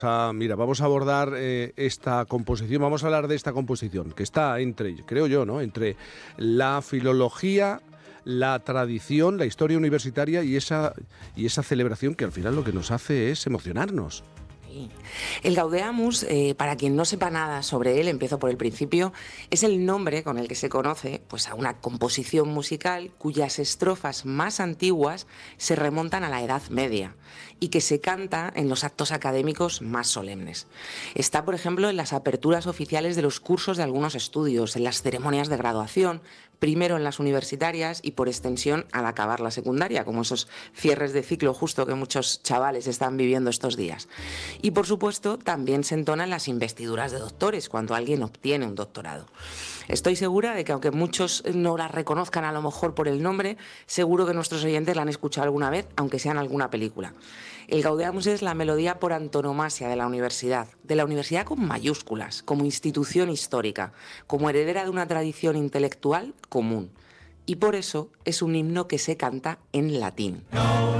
Mira, vamos a abordar esta composición, vamos a hablar de esta composición, que está entre, creo yo, ¿no?, entre la filología, la tradición, la historia universitaria y esa celebración que al final lo que nos hace es emocionarnos. Sí. El Gaudeamus, para quien no sepa nada sobre él, empiezo por el principio, es el nombre con el que se conoce pues, a una composición musical cuyas estrofas más antiguas se remontan a la Edad Media y que se canta en los actos académicos más solemnes. Está, por ejemplo, en las aperturas oficiales de los cursos de algunos estudios, en las ceremonias de graduación, primero en las universitarias y por extensión al acabar la secundaria, como esos cierres de ciclo justo que muchos chavales están viviendo estos días. Y por supuesto también se entonan las investiduras de doctores cuando alguien obtiene un doctorado. Estoy segura de que aunque muchos no la reconozcan a lo mejor por el nombre, seguro que nuestros oyentes la han escuchado alguna vez, aunque sea en alguna película. El Gaudeamus es la melodía por antonomasia de la universidad con mayúsculas, como institución histórica, como heredera de una tradición intelectual común. Y por eso es un himno que se canta en latín.